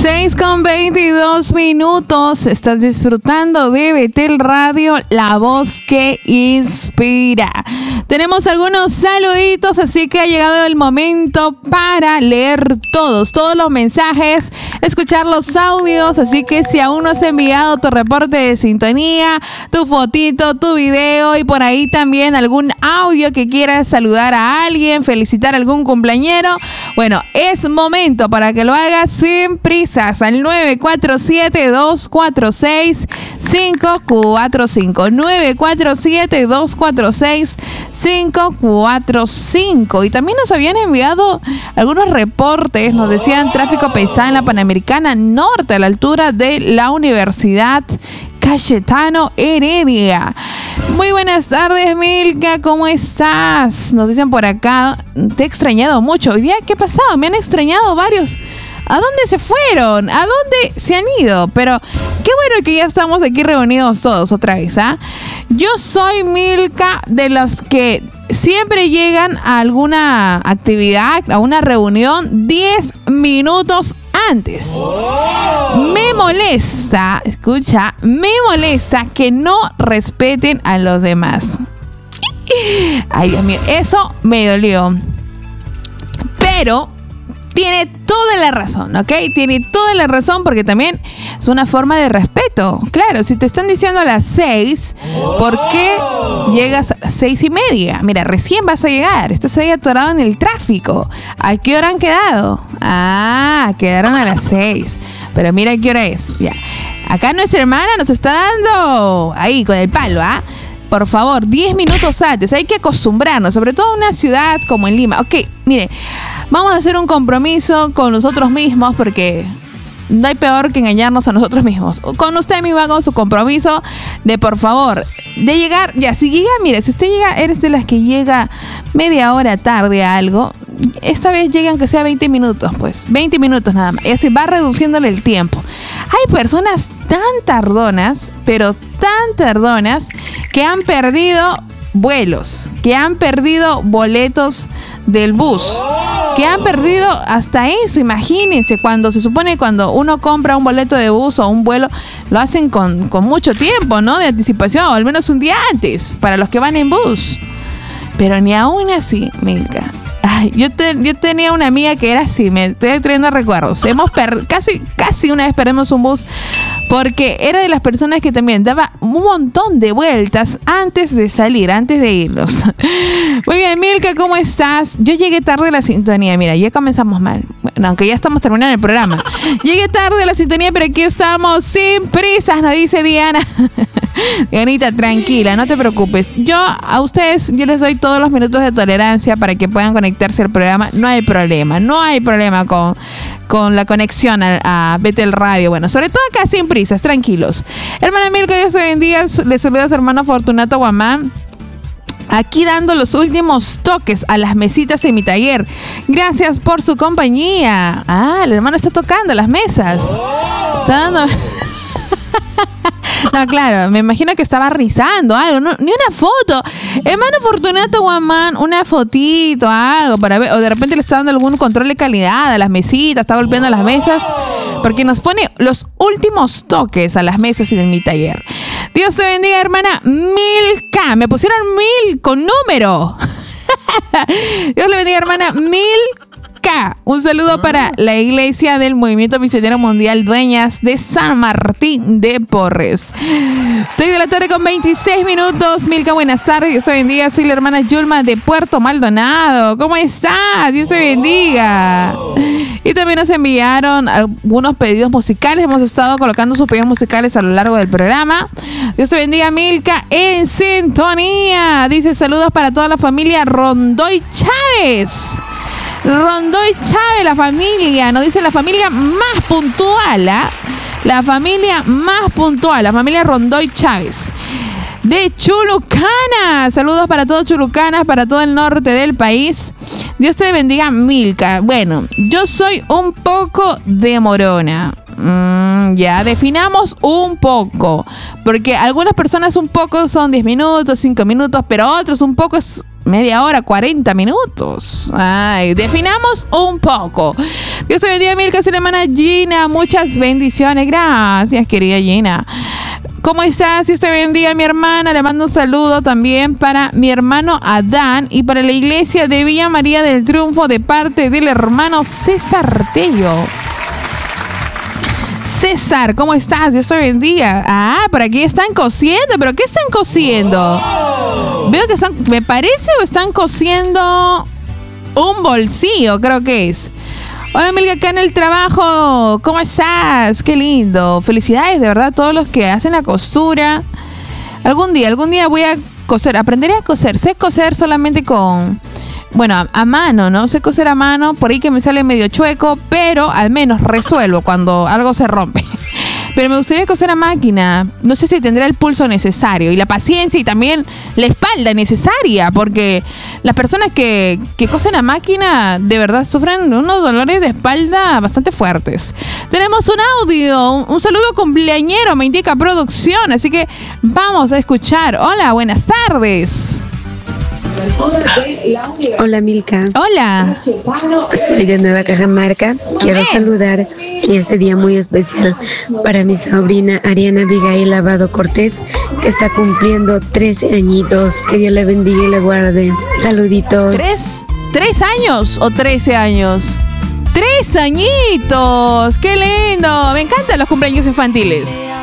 6:22. Estás disfrutando de Betel Radio, la voz que inspira. Tenemos algunos saluditos, así que ha llegado el momento para leer todos los mensajes, escuchar los audios. Así que si aún no has enviado tu reporte de sintonía, tu fotito, tu video y por ahí también algún audio que quieras saludar a alguien, felicitar a algún cumpleañero, bueno, es momento para que lo hagas sin prisas al 947-246-545. 947-246-545. Y también nos habían enviado algunos reportes. Nos decían tráfico pesado en la Panamericana Norte, a la altura de la Universidad Cayetano Heredia. Muy buenas tardes, Milka, ¿cómo estás? Nos dicen por acá, te he extrañado mucho. Hoy día, ¿qué ha pasado? Me han extrañado varios. ¿A dónde se fueron? ¿A dónde se han ido? Pero qué bueno que ya estamos aquí reunidos todos otra vez, ¿ah? Yo soy Milka, de los que siempre llegan a alguna actividad, a una reunión 10 minutos antes. Me molesta, escucha, me molesta que no respeten a los demás. Ay, Dios mío, eso me dolió. Pero tiene toda la razón, ¿ok? Tiene toda la razón, porque también es una forma de respeto. Claro, si te están diciendo a las 6, ¿por qué llegas a las 6:30? Mira, recién vas a llegar. Estás ahí atorado en el tráfico. ¿A qué hora han quedado? Ah, quedaron a las 6. Pero mira qué hora es. Ya. Acá nuestra hermana nos está dando ahí con el palo, ¿ah? Por favor, 10 minutos antes. Hay que acostumbrarnos, sobre todo en una ciudad como en Lima. Ok, mire, vamos a hacer un compromiso con nosotros mismos, porque no hay peor que engañarnos a nosotros mismos. Con usted mismo hago su compromiso de, por favor, de llegar. Ya, si llega, mire, si usted llega, eres de las que llega media hora tarde a algo, esta vez llegan que sea 20 minutos, pues. 20 minutos nada más. Y así va reduciéndole el tiempo. Hay personas tan tardonas, pero tan tardonas, que han perdido vuelos, que han perdido boletos del bus, que han perdido hasta eso. Imagínense, cuando se supone cuando uno compra un boleto de bus o un vuelo, lo hacen con mucho tiempo, ¿no? De anticipación, o al menos un día antes, para los que van en bus. Pero ni aún así, Milka. Ay, yo tenía una amiga que era así, me estoy trayendo recuerdos. Casi una vez perdimos un bus, porque era de las personas que también daba un montón de vueltas antes de salir, antes de irnos. Muy bien, Milka, ¿cómo estás? Yo llegué tarde a la sintonía, mira, ya comenzamos mal. Bueno, aunque ya estamos terminando el programa. Llegué tarde a la sintonía, pero aquí estamos sin prisas, nos dice Diana. Dianita, tranquila, no te preocupes. A ustedes, yo les doy todos los minutos de tolerancia para que puedan conectarse al programa. No hay problema con la conexión a Betel Radio. Bueno, sobre todo acá sin prisas, tranquilos. Hermana Milka, Dios te bendiga. Le saluda a su hermano Fortunato Guamán, aquí dando los últimos toques a las mesitas en mi taller. Gracias por su compañía. Ah, la hermana está tocando las mesas. Está dando... No, claro, me imagino que estaba rizando algo, no, ni una foto. Hermano Fortunato Guamán, una fotito, algo para ver, o de repente le está dando algún control de calidad a las mesitas, está golpeando las mesas, porque nos pone los últimos toques a las mesas en mi taller. Dios te bendiga, hermana Milka. Me pusieron 1000 con número. Dios le bendiga, hermana Milka. Un saludo para la iglesia del Movimiento Misionero Mundial Dueñas de San Martín de Porres. 6 de la tarde con 26 minutos. Milka, buenas tardes. Dios te bendiga. Soy la hermana Yulma de Puerto Maldonado. ¿Cómo estás? Dios te bendiga. Y también nos enviaron algunos pedidos musicales. Hemos estado colocando sus pedidos musicales a lo largo del programa. Dios te bendiga, Milka, en sintonía. Dice saludos para toda la familia Rondoy Chávez. Rondoy Chávez, la familia, nos dice la familia más puntual, ¿eh? La familia más puntual, la familia Rondoy Chávez de Chulucana. Saludos para todos Chulucanas, para todo el norte del país. Dios te bendiga, Milka. Bueno, yo soy un poco demorona. Ya, definamos un poco, porque algunas personas un poco son 10 minutos, 5 minutos, pero otros un poco es Media hora, 40 minutos. Ay, definamos un poco. Dios te bendiga, Milka, su hermana Gina. Muchas bendiciones. Gracias, querida Gina. ¿Cómo estás? Dios te bendiga, mi hermana. Le mando un saludo también para mi hermano Adán y para la iglesia de Villa María del Triunfo de parte del hermano César Tello. César, ¿cómo estás? Dios te bendiga. Ah, por aquí están cosiendo. ¿Pero qué están cosiendo? Veo que están, me parece, o están cosiendo un bolsillo, creo que es. Hola, Milka, acá en el trabajo. ¿Cómo estás? Qué lindo. Felicidades, de verdad, a todos los que hacen la costura. Algún día voy a coser. Aprenderé a coser. Sé coser solamente con... Bueno, a mano, ¿no? Sé coser a mano, por ahí que me sale medio chueco, pero al menos resuelvo cuando algo se rompe. Pero me gustaría coser a máquina. No sé si tendré el pulso necesario y la paciencia y también la espalda necesaria, porque las personas que cosen a máquina de verdad sufren unos dolores de espalda bastante fuertes. Tenemos un audio, un saludo cumpleañero, me indica producción, así que vamos a escuchar. Hola, buenas tardes. Hola, Milka. Hola. Soy de Nueva Cajamarca. Quiero saludar y este día muy especial para mi sobrina Ariana Abigail Lavado Cortés, que está cumpliendo 13 añitos. Que Dios le bendiga y le guarde. Saluditos. ¿3 años o 13 años? 3 añitos. ¡Qué lindo! Me encantan los cumpleaños infantiles.